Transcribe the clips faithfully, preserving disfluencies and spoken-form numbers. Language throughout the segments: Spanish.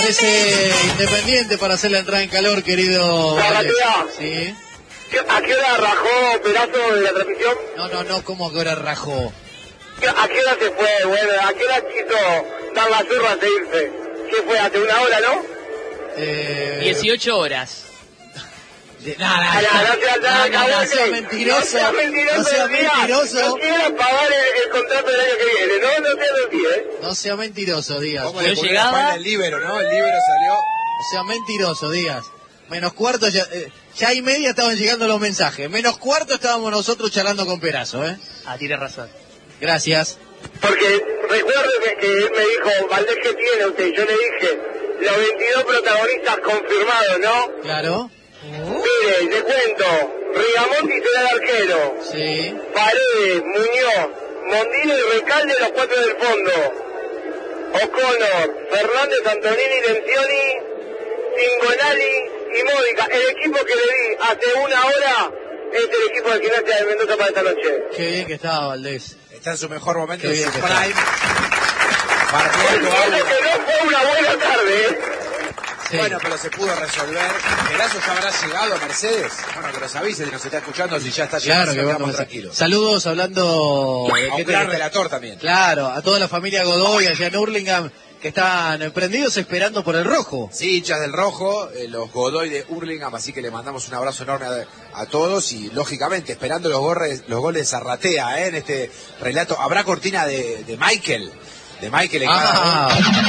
Aparece Independiente para hacer la entrada en calor, querido. Sí. ¿A qué hora rajó Perazo de la transmisión? No, no, no, ¿cómo que hora rajó? ¿A qué hora se fue? Bueno, ¿a qué hora quiso dar la zurra antes de irse? ¿Qué fue? ¿Hace una hora, no? Eh... dieciocho horas. De, nada, no, no, no, no sea mentiroso, no sea mentiroso, no sea mentiroso. No quiero pagar el, el contrato del año que viene, no, no sea mentiroso, ¿eh? No sea mentiroso, Díaz. ¿Cómo le llegaba? El libero, ¿no? El libero salió. No sea mentiroso, Díaz. Menos cuarto, ya, eh, ya y media estaban llegando los mensajes. Menos cuarto estábamos nosotros charlando con Perazo, ¿eh? Ah, tiene razón. Gracias. Porque recuérdeme que él me dijo, Valdés, ¿qué tiene usted? Yo le dije, los veintidós protagonistas confirmados, ¿no? Claro. Uh. Mire, le cuento, Rigamonti será el arquero. Sí. Paredes, Muñoz, Mondino y Recalde, los cuatro del fondo. O'Connor, Fernández, Antonini, Lencioni, Cingonali y Módica. El equipo que le di hace una hora es el equipo de Gimnasia de Mendoza para esta noche. Qué bien que estaba, Valdés. Está en su mejor momento, en su prime. Entiendo que no fue una buena tarde, ¿eh? Sí. Bueno, pero se pudo resolver. Perazo ya habrá llegado a Mercedes. Bueno, que nos avise si nos está escuchando, si ya está llegando, claro que vamos tranquilos. Saludos hablando... A un gran relator también. Claro, a toda la familia Godoy, allá en Hurlingham, que están prendidos esperando por el rojo. Sí, hinchas del rojo, eh, los Godoy de Hurlingham, así que le mandamos un abrazo enorme a, a todos y, lógicamente, esperando los, gorres, los goles de Zarratea, ¿eh? En este relato. ¿Habrá cortina de, de Michael? De Michael en ah.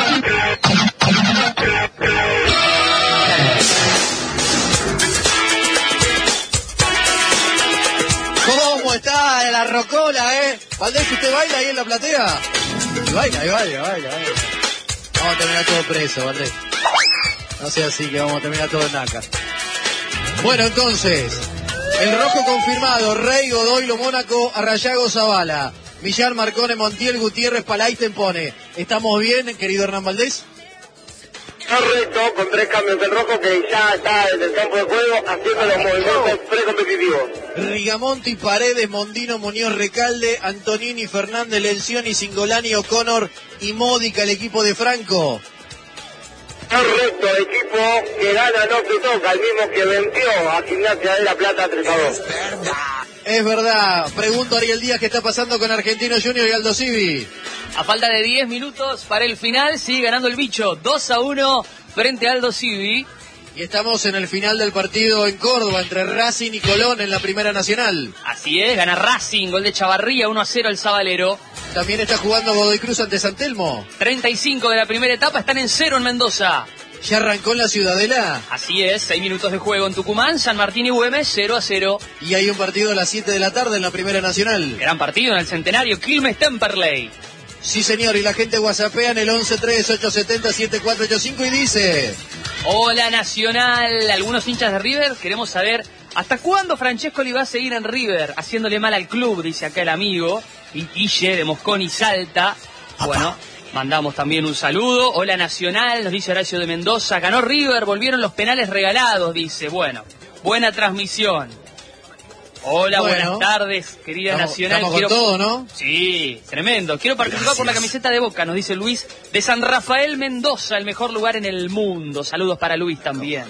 ¿Cómo está la rocola, eh? Valdés, ¿usted baila ahí en la platea? Y baila, y baila, baila, baila. Vamos a terminar todo preso, Valdés. No sea así que vamos a terminar todo en naca. Bueno, entonces, el rojo confirmado, Rey, Godoy, Lo Mónaco, Arrayago, Zavala. Millar, Marcone, Montiel, Gutiérrez, Palay, Tempone. ¿Estamos bien, querido Hernán Valdés? Correcto, con tres cambios del rojo que ya está en el campo de juego haciendo los movimientos precompetitivos. Rigamonti, Paredes, Mondino, Muñoz, Recalde, Antonini, Fernández, Lencioni, Cingolani, O'Connor y Módica, el equipo de Franco. Correcto, el equipo que gana no se toca, el mismo que venció a Gimnasia de La Plata tres a dos. Es verdad. Pregunto a Ariel Díaz qué está pasando con Argentino Junior y Aldo Civi. A falta de diez minutos para el final, sigue ganando el bicho dos a uno frente a Aldo Civi. Y estamos en el final del partido en Córdoba entre Racing y Colón en la Primera Nacional. Así es, gana Racing, gol de Chavarría, uno a cero el Zabalero. También está jugando Godoy Cruz ante San Telmo. treinta y cinco de la primera etapa, están en cero en Mendoza. ¿Ya arrancó en la Ciudadela? Así es, seis minutos de juego en Tucumán, San Martín y Güemes, cero a cero. Y hay un partido a las siete de la tarde en la Primera Nacional. Gran partido en el Centenario, Quilmes Temperley. Sí, señor, y la gente whatsappea en el once tres ocho siete cero siete cuatro ocho cinco y dice... Hola, Nacional. Algunos hinchas de River, queremos saber hasta cuándo Francescoli va a seguir en River, haciéndole mal al club, dice acá el amigo. Y Guille de Mosconi Salta. Bueno... Mandamos también un saludo. Hola Nacional, nos dice Horacio de Mendoza. Ganó River, volvieron los penales regalados, dice. Bueno, buena transmisión. Hola, bueno, buenas tardes, querida estamos, Nacional. Estamos Quiero... con todo, ¿no? Sí, tremendo. Quiero participar Gracias. por la camiseta de Boca, nos dice Luis. De San Rafael, Mendoza, el mejor lugar en el mundo. Saludos para Luis también.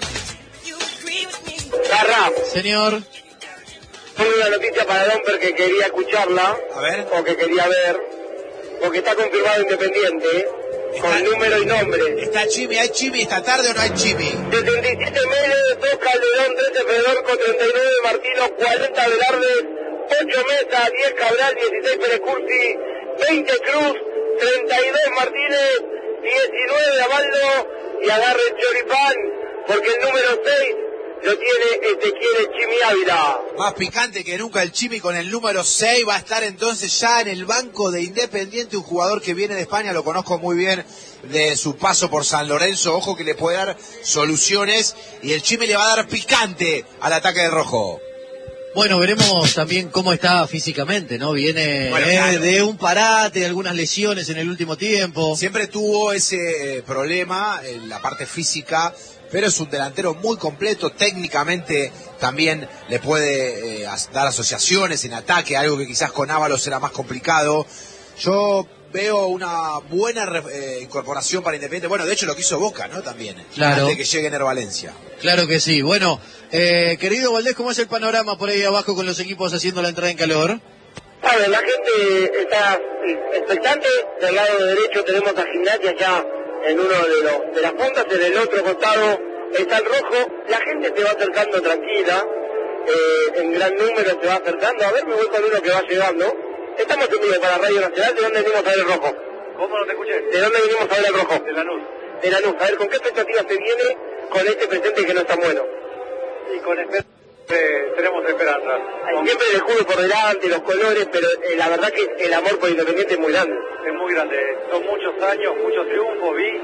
Garra, señor. tengo una noticia para Domper que quería escucharla. A ver. O que quería ver. Porque está confirmado Independiente, ¿eh? Está, con número y nombre. ¿Está Chimi? ¿Hay Chimi esta tarde o no hay Chimi? setenta y siete Mélez, dos Calderón, trece Fedorco, treinta y nueve Martino, cuarenta Velarde, ocho Mesa, diez Cabral, dieciséis Pérez Cursi, veinte Cruz, treinta y dos Martínez, diecinueve Avaldo y agarre el choripán, porque el número seis lo tiene Ezequiel Chimi Ávila. Más picante que nunca el Chimi con el número seis. Va a estar entonces ya en el banco de Independiente, un jugador que viene de España, lo conozco muy bien de su paso por San Lorenzo. Ojo que le puede dar soluciones y el Chimi le va a dar picante al ataque de rojo. Bueno, veremos también cómo está físicamente, ¿no? Viene bueno, eh, claro. de un parate, de algunas lesiones en el último tiempo. Siempre tuvo ese eh, problema en la parte física, pero es un delantero muy completo, técnicamente también le puede eh, dar asociaciones en ataque, algo que quizás con Ábalos era más complicado. Yo veo una buena eh, incorporación para Independiente. Bueno, de hecho lo que hizo Boca, ¿no? También. Claro. Antes de que llegue Ener Valencia. Claro que sí. Bueno, eh, querido Valdés, ¿cómo es el panorama por ahí abajo con los equipos haciendo la entrada en calor? A ver, la gente está expectante. Del lado derecho tenemos a Gimnasia ya en uno de, los, de las puntas, en el otro costado está el rojo. La gente se va acercando tranquila, eh, en gran número se va acercando. A ver, me voy con uno que va llegando. Estamos en vivo para Radio Nacional. ¿De dónde venimos a ver el rojo? ¿Cómo no te escuché? ¿De dónde venimos a ver el rojo? De Lanús. De Lanús. A ver, ¿con qué expectativa se viene con este presente que no es tan bueno? Y con esperanza, eh, tenemos esperanza. Hay siempre el escudo por delante, los colores, pero eh, la verdad que el amor por Independiente es muy grande. Es muy grande. Son muchos años, muchos triunfos, vi,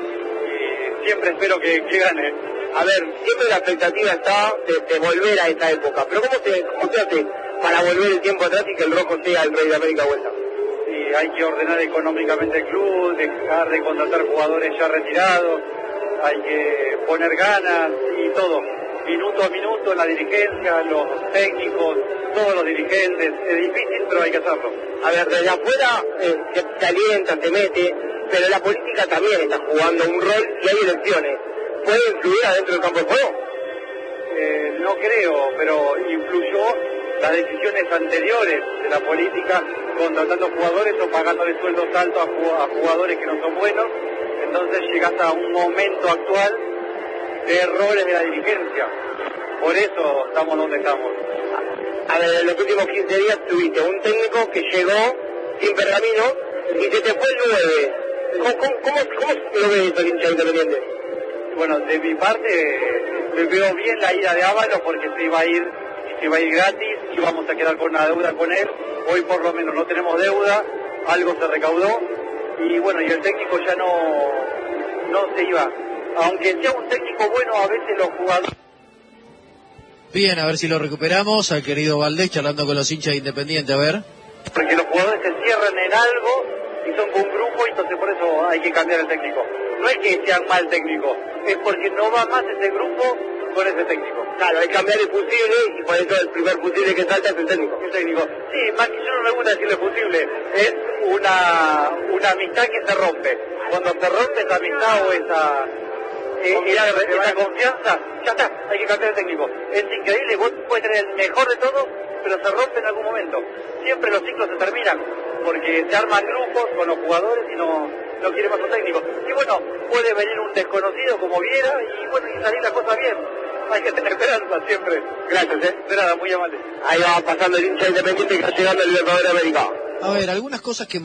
y siempre espero que, que gane. A ver, siempre la expectativa está de, de volver a esa época. Pero ¿cómo se, cómo se hace para volver el tiempo atrás y que el rojo sea el rey de América vuelta? Y hay que ordenar económicamente el club, dejar de contratar jugadores ya retirados, hay que poner ganas y todo. Minuto a minuto, la dirigencia, los técnicos, todos los dirigentes. Es difícil, pero hay que hacerlo. A ver, desde afuera eh, se, se alienta, se mete, pero la política también está jugando un rol y hay elecciones. ¿Puede influir adentro del campo de juego? Eh, no creo, pero influyó las decisiones anteriores de la política, contratando jugadores o pagándole sueldos altos a jugadores que no son buenos. Entonces llegas a un momento actual de errores de la dirigencia. Por eso estamos donde estamos. A ver, en los últimos quince días tuviste un técnico que llegó sin pergamino y se te fue el nueve. ¿Cómo, cómo, cómo, cómo lo ves el hincha Independiente? Bueno, de mi parte me veo bien la ida de Ábalos porque se iba a ir, se iba a ir gratis, íbamos a quedar con una deuda con él. Hoy por lo menos no tenemos deuda, algo se recaudó y bueno, y el técnico ya no, no se iba. Aunque sea un técnico bueno, a veces los jugadores... Bien, a ver si lo recuperamos al querido Valdés charlando con los hinchas de Independiente, a ver. Porque los jugadores se cierran en algo y son con un grupo y entonces por eso hay que cambiar el técnico. No es que sea mal técnico, es porque no va más ese grupo con ese técnico. Claro, hay que cambiar el fusible y por eso el primer fusible que salta es el técnico. El técnico. Sí, más que yo no me gusta decirle fusible, es una, una amistad que se rompe. Cuando se rompe esa amistad o esa... Eh, esa, esa confianza, ya está, hay que cambiar el técnico. Es increíble, vos puedes tener el mejor de todo, pero se rompe en algún momento. Siempre los ciclos se terminan, porque se arman grupos con los jugadores y no, no quiere más un técnico. Y bueno, puede venir un desconocido como Viera y bueno, y salir la cosa bien. Hay que tener esperanza siempre. Gracias, eh. De nada, muy amable. Ahí va pasando el hincha Independiente que está llegando el Libertadores de América. A ver, algunas cosas que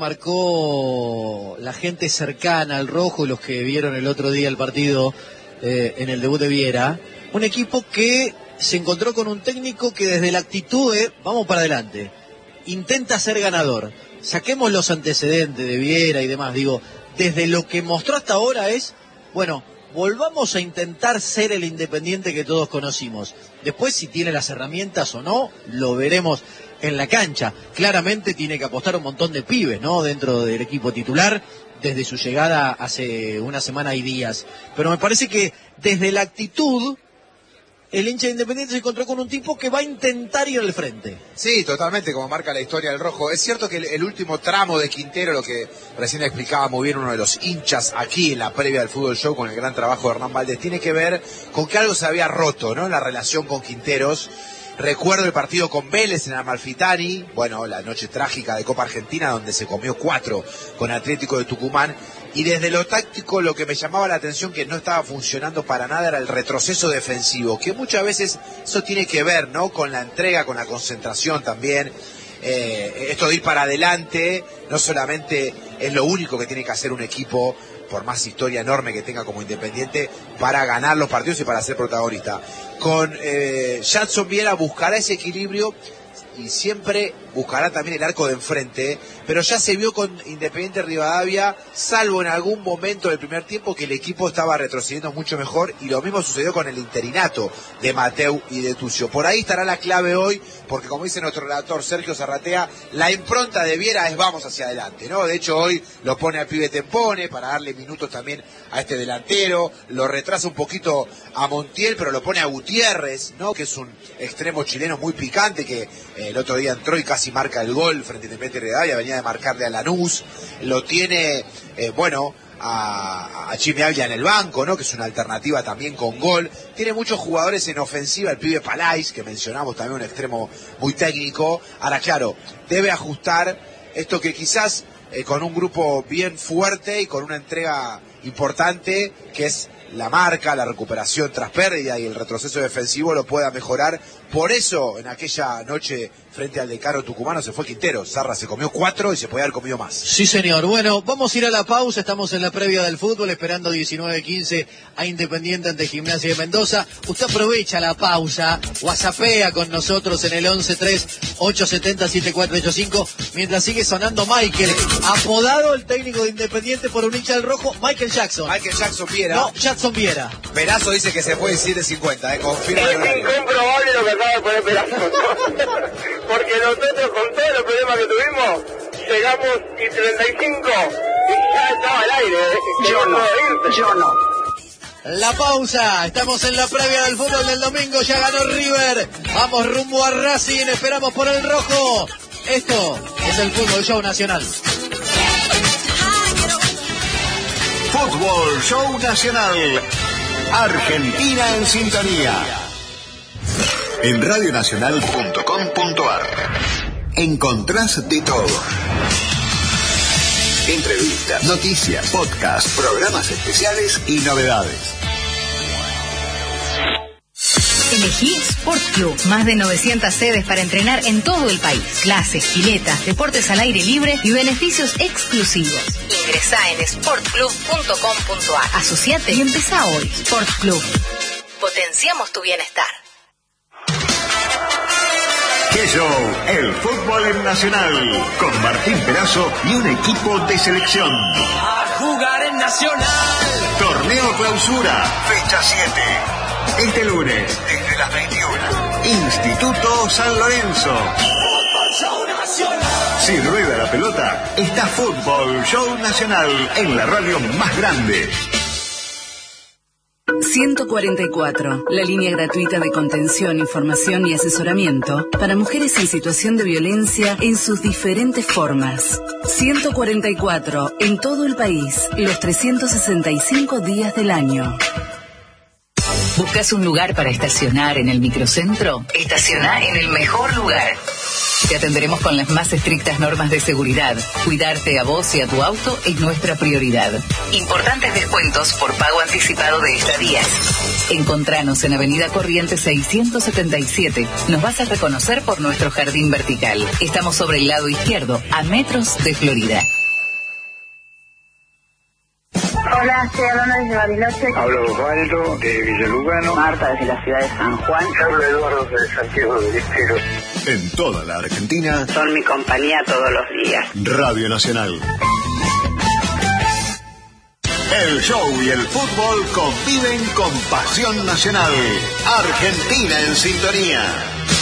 marcó la gente cercana al rojo, los que vieron el otro día el partido eh, en el debut de Viera. Un equipo que se encontró con un técnico que desde la actitud de vamos para adelante, intenta ser ganador. Saquemos los antecedentes de Viera y demás. Digo, desde lo que mostró hasta ahora es, bueno, volvamos a intentar ser el Independiente que todos conocimos. Después, si tiene las herramientas o no, lo veremos en la cancha. Claramente tiene que apostar un montón de pibes, ¿no? Dentro del equipo titular, desde su llegada hace una semana y días. Pero me parece que desde la actitud, el hincha de Independiente se encontró con un tipo que va a intentar ir al frente. Sí, totalmente, como marca la historia del rojo. Es cierto que el, el último tramo de Quintero, lo que recién explicaba muy bien uno de los hinchas aquí en la previa del Fútbol Show con el gran trabajo de Hernán Valdés, tiene que ver con que algo se había roto, ¿no? En la relación con Quinteros. Recuerdo el partido con Vélez en Amalfitani, bueno, la noche trágica de Copa Argentina donde se comió cuatro con Atlético de Tucumán, y desde lo táctico lo que me llamaba la atención que no estaba funcionando para nada era el retroceso defensivo, que muchas veces eso tiene que ver, ¿no? Con la entrega, con la concentración también. Eh, esto de ir para adelante no solamente es lo único que tiene que hacer un equipo, por más historia enorme que tenga como Independiente, para ganar los partidos y para ser protagonista. Con eh, Jadson Viera buscará ese equilibrio y siempre buscará también el arco de enfrente, pero ya se vio con Independiente Rivadavia, salvo en algún momento del primer tiempo, que el equipo estaba retrocediendo mucho mejor, y lo mismo sucedió con el interinato de Mateu y de Tucio. Por ahí estará la clave hoy, porque como dice nuestro relator Sergio Zarratea, la impronta de Viera es vamos hacia adelante, ¿no? De hecho hoy lo pone al pibe Tempone para darle minutos también a este delantero, lo retrasa un poquito a Montiel, pero lo pone a Gutiérrez, ¿no? Que es un extremo chileno muy picante, que eh, el otro día entró y casi casi marca el gol frente a Independiente Rivadavia, venía de marcarle a Lanús, lo tiene, eh, bueno, a, a Chimi Ávila en el banco, ¿no? Que es una alternativa también con gol. Tiene muchos jugadores en ofensiva, el pibe Palais, que mencionamos, también un extremo muy técnico. Ahora, claro, debe ajustar esto que quizás eh, con un grupo bien fuerte y con una entrega importante, que es la marca, la recuperación tras pérdida y el retroceso defensivo, lo pueda mejorar. Por eso, en aquella noche frente al Decano tucumano se fue Quintero. Zarra se comió cuatro y se podía haber comido más. Sí, señor. Bueno, vamos a ir a la pausa. Estamos en la previa del fútbol, esperando diecinueve quince a Independiente ante Gimnasia de Mendoza. Usted aprovecha la pausa, whatsappea con nosotros en el once tres ocho siete cero siete cuatro ocho cinco, mientras sigue sonando Michael, apodado el técnico de Independiente por un hincha del rojo, Michael Jackson. Michael Jackson Viera. No, Jackson Viera. Perazo dice que se puede siete cincuenta, eh, confirma. Es incomprobable lo que acaba de poner Perazo, ¿no? Porque nosotros con todos los problemas que tuvimos, llegamos y treinta y cinco y ya estaba al aire, ¿eh? Yo no, yo no. La pausa, estamos en la previa del fútbol del domingo, ya ganó River, vamos rumbo a Racing, esperamos por el rojo. Esto es el Fútbol Show Nacional. Fútbol Show Nacional, Argentina en sintonía. En radionacional punto com punto ar encontrás de todo. Entrevistas, noticias, podcasts, programas especiales y novedades. Elegí Sport Club. Más de novecientas sedes para entrenar en todo el país. Clases, piletas, deportes al aire libre y beneficios exclusivos. Ingresá en sport club punto com punto ar. Asociate y empezá hoy. Sport Club. Potenciamos tu bienestar. ¡Qué show! El fútbol en Nacional, con Martín Perazo y un equipo de selección. A jugar en Nacional. Torneo Clausura, fecha siete. Este lunes, desde las veintiuna. Instituto San Lorenzo. Fútbol Show Nacional. Si rueda la pelota, está Fútbol Show Nacional en la radio más grande. ciento cuarenta y cuatro, la línea gratuita de contención, información y asesoramiento para mujeres en situación de violencia en sus diferentes formas. ciento cuarenta y cuatro, en todo el país, los trescientos sesenta y cinco días del año. ¿Buscas un lugar para estacionar en el microcentro? Estaciona en el mejor lugar. Te atenderemos con las más estrictas normas de seguridad. Cuidarte a vos y a tu auto es nuestra prioridad. Importantes descuentos por pago anticipado de estadías. Encontranos en Avenida Corrientes seiscientos setenta y siete. Nos vas a reconocer por nuestro jardín vertical. Estamos sobre el lado izquierdo, a metros de Florida. Hola, soy Alona desde Bariloche. Hablo Osvaldo de Villalugano. Marta desde la ciudad de San Juan. Hablo Eduardo de Santiago del Estero. En toda la Argentina, Son mi compañía todos los días. Radio Nacional. El show y el fútbol conviven con pasión nacional. Argentina en sintonía.